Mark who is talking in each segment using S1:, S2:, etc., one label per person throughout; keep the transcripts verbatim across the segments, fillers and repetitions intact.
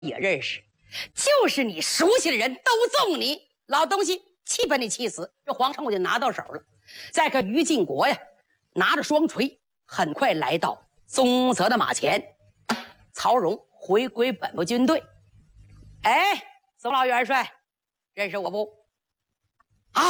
S1: 也认识，就是你熟悉的人都纵你，老东西气把你气死。这皇城我就拿到手了。再看于禁国呀，拿着双锤，很快来到宗泽的马前。曹荣回归本部军队。哎，宗老元帅，认识我不？啊，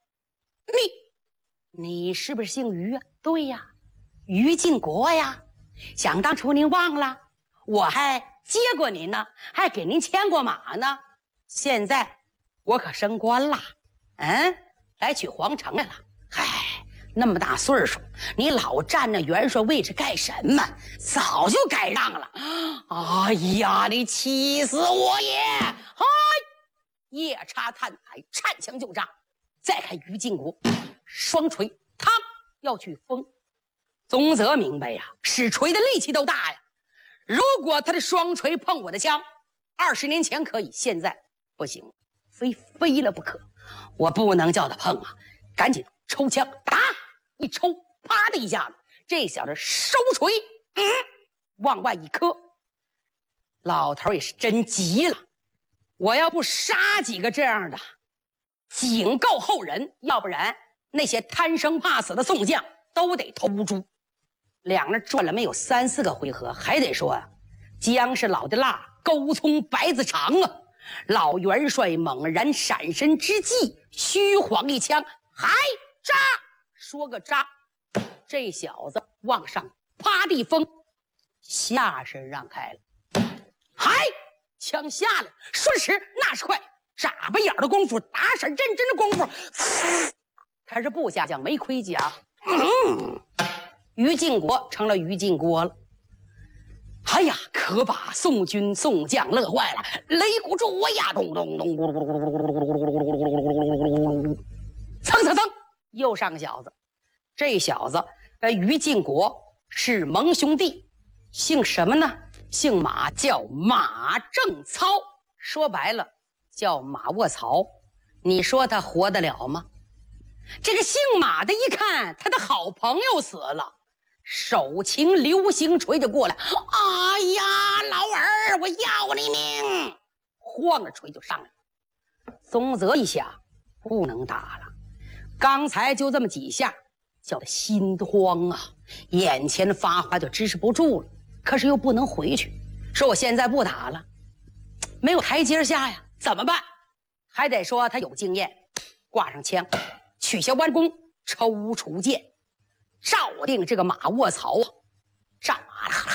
S1: 你你是不是姓于啊？对呀，于禁国呀。想当初您忘了，我还接过您呢，还给您牵过马呢。现在我可升官了，嗯，来取皇城来了。嗨，那么大岁数，你老占着元帅位置干什么？早就该让了。哎呀，你气死我也！嗨，夜叉探海，颤枪就炸。再看于禁国，双锤，他要去封。宗泽明白呀，使锤的力气都大呀。如果他的双锤碰我的枪，二十年前可以，现在不行，非飞了不可。我不能叫他碰啊！赶紧抽枪，打一抽，啪的一下子，这小子收锤，嗯，往外一磕。老头也是真急了，我要不杀几个这样的，警告后人，要不然那些贪生怕死的宋将都得投诛。两人转了没有三四个回合，还得说啊，姜是老的辣，勾葱白子长啊！老元帅猛然闪身之际，虚晃一枪，还扎，说个扎，这小子往上啪地封，下身让开了，还枪下来，瞬时那是快，眨巴眼的功夫，打闪认真的功夫，他是部下将，没盔甲。嗯，于禁国成了于禁国了。哎呀，可把宋军宋将乐坏了，擂鼓助我呀，咚咚咚，蹭蹭蹭，又上个小子。这小子跟于禁国是盟兄弟，姓什么呢？姓马，叫马正操。说白了叫马卧槽。你说他活得了吗？这个姓马的一看他的好朋友死了，手擎流星锤就过来。哎呀，老二，我要你命！晃着锤就上来了。宗泽一想，不能打了，刚才就这么几下，叫他心慌啊，眼前发花就支持不住了。可是又不能回去，说我现在不打了，没有台阶下呀，怎么办？还得说他有经验，挂上枪，取下弯弓，抽出剑，照定这个马卧槽啊，上马了，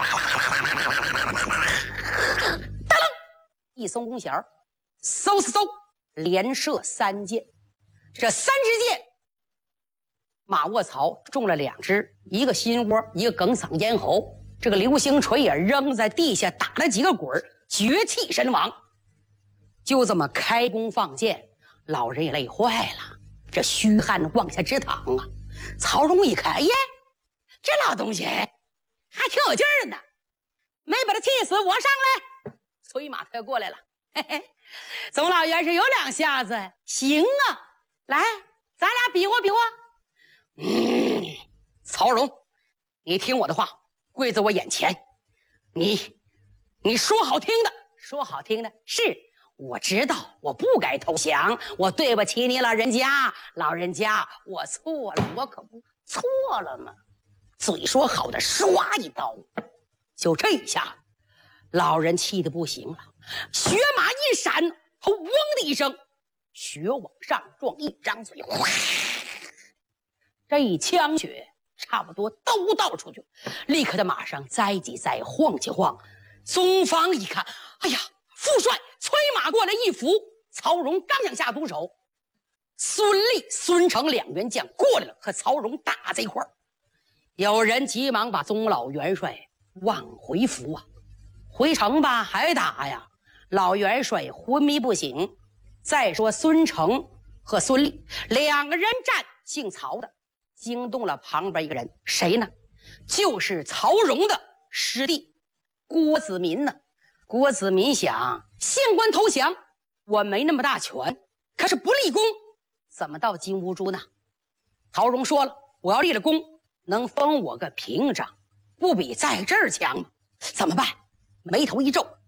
S1: 当啷一松弓弦，嗖嗖嗖，连射三箭。这三支箭，马卧槽中了两支，一个心窝，一个梗嗓咽喉。这个流星锤也扔在地下，打了几个滚，绝气身亡。就这么开弓放箭，老人也累坏了，这虚汗往下直淌啊。曹荣一看，耶，这老东西还挺有劲儿呢，没把他气死，我上来。催马他过来了，嘿嘿，总老元帅有两下子，行啊，来，咱俩比划比划。嗯，曹荣，你听我的话，跪在我眼前，你你说好听的，说好听的是，我知道我不该投降，我对不起你老人家，老人家我错了，我可不错了吗？嘴说好的，唰一刀，就这一下，老人气得不行了，血马一闪，他嗡的一声，血往上撞，一张嘴，哗，这一枪血差不多都倒出去，立刻在马上栽几栽，晃几晃。宗方一看，哎呀，副帅催马过来一扶，曹荣刚想下毒手，孙立、孙成两员将过来了，和曹荣打在一块儿。有人急忙把宗老元帅往回扶啊，回城吧，还打呀？老元帅昏迷不醒。再说孙成和孙立两个人战，姓曹的惊动了旁边一个人，谁呢？就是曹荣的师弟郭子民呢。郭子民想县官投降，我没那么大权，可是不立功，怎么到金兀术呢？曹荣说了，我要立了功，能封我个平章，不比在这儿强吗？怎么办？眉头一皱，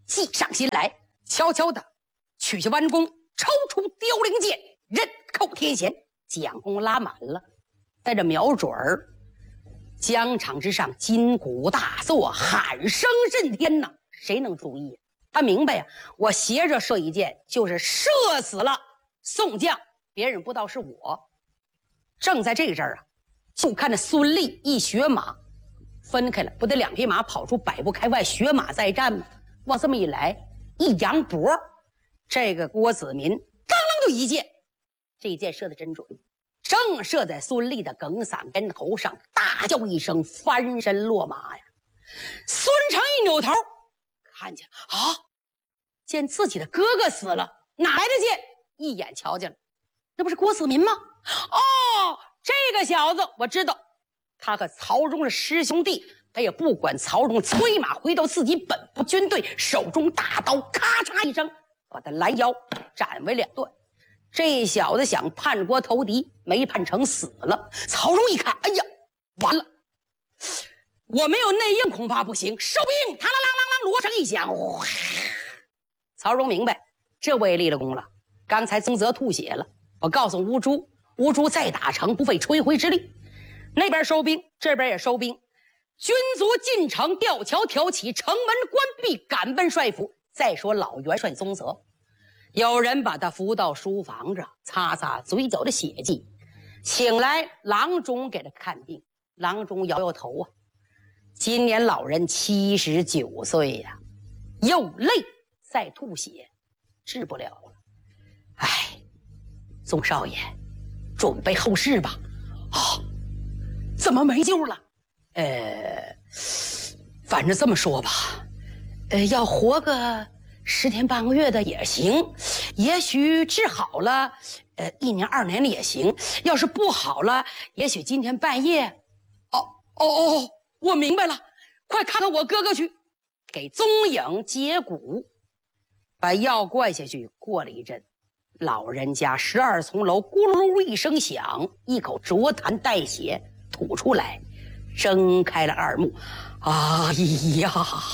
S1: 计上心来，悄悄的取下弯弓，抽出凋零箭，人扣天弦，将弓拉满了，在这瞄准儿，疆场之上金鼓大作，喊声震天呐！谁能注意？他明白呀、啊，我斜着射一箭，就是射死了宋将，别人不知道是我。正在这阵儿啊，就看着孙立一血马分开了，不得两匹马跑出百步开外，血马再战吗？往这么一来，一扬脖，这个郭子民刚啷就一箭，这一箭射得真准，正射在孙立的梗嗓根头上，大叫一声，翻身落马呀！孙成一扭头，看见了啊，见自己的哥哥死了，哪来的箭？一眼瞧见了，这不是郭子民吗？哦，这个小子我知道，他和曹荣是师兄弟，他也不管曹荣，催马回到自己本部军队，手中大刀咔嚓一声，把他拦腰斩为两段。这小子想叛国投敌，没叛成，死了。曹荣一看，哎呀，完了，我没有内应恐怕不行，收兵！他啦啦啦啦，锣声一响，哗！曹荣明白，这我也立了功了。刚才宗泽吐血了，我告诉乌珠，乌珠再打城不费吹灰之力。那边收兵，这边也收兵，军卒进城，吊桥挑起，城门关闭，赶奔帅府。再说老元帅宗泽，有人把他扶到书房上，擦擦嘴角的血迹，请来郎中给他看病。郎中摇摇头啊，今年老人七十九岁呀、啊，又累再吐血，治不了了。哎，宗少爷，准备后事吧。啊，怎么没救了？呃，反正这么说吧，呃，要活个十天半个月的也行，也许治好了，呃，一年二年的也行。要是不好了，也许今天半夜。哦哦哦，我明白了，快看看我哥哥去。给宗颖接骨，把药灌下去。过了一阵，老人家十二层楼咕噜一声响，一口浊痰带血吐出来，睁开了二目。哎呀，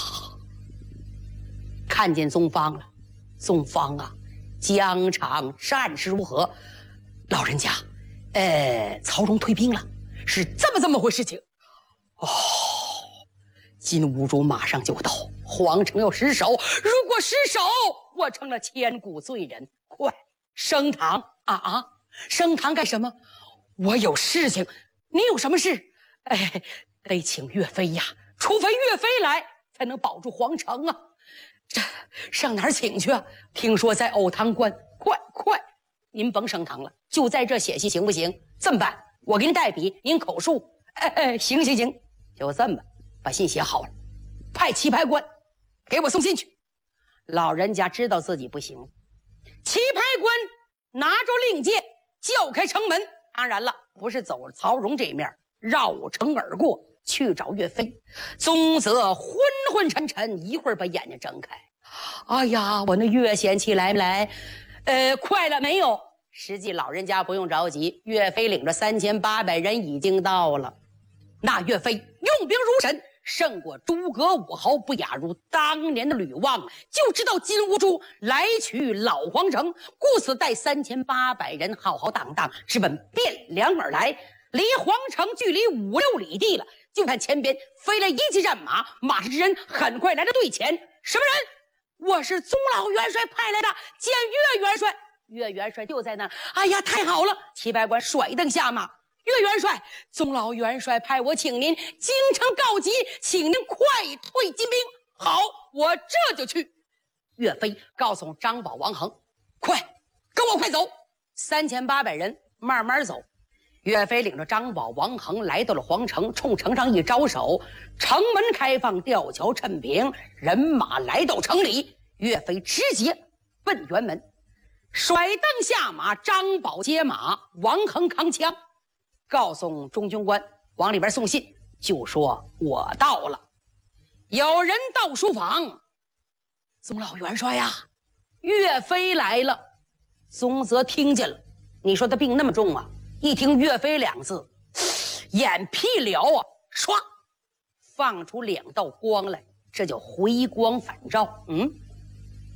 S1: 看见宗方了。宗方啊，疆场战事如何？老人家，呃，曹荣退兵了，是这么这么回事情。哦，金兀术马上就到，皇城要失守，如果失守，我成了千古罪人。快升堂啊啊！升堂干什么？我有事情。你有什么事？哎，得请岳飞呀，除非岳飞来，才能保住皇城啊。这上哪儿请去啊？听说在藕塘关。快快，您甭升堂了，就在这写信行不行？这么办，我给您代笔，您口述。哎哎，行行行，就这么把信写好了，派棋牌官给我送信去。老人家知道自己不行，棋牌官拿着令箭叫开城门。当然了，不是走曹荣这面，绕城而过去找岳飞。宗泽昏昏沉沉，一会儿把眼睛睁开。哎呀，我那岳贤妻来没来？呃，快了没有？实际老人家不用着急，岳飞领着三千八百人已经到了。那岳飞用兵如神，胜过诸葛武侯，不亚如当年的吕望，就知道金兀术来取老皇城，故此带三千八百人浩浩荡荡直奔汴梁而来。离皇城距离五六里地了，就看前边飞来一骑战马，马上之人很快来到队前。什么人？我是宗老元帅派来的，见岳元帅。岳元帅就在那儿。哎呀，太好了！棋牌官甩蹬下马。岳元帅，宗老元帅派我请您京城告急，请您快退金兵。好，我这就去。岳飞告诉张宝、王恒，快跟我快走。三千八百人慢慢走。岳飞领着张宝、王恒来到了皇城，冲城上一招手，城门开放，吊桥趁平，人马来到城里。岳飞直接奔辕门，甩蹬下马，张宝接马，王恒扛枪，告诉中军官往里边送信，就说我到了。有人到书房，宗老元帅呀，岳飞来了。宗泽听见了，你说他病那么重啊？一听岳飞两字，眼皮燎啊，唰放出两道光来，这叫回光返照。嗯，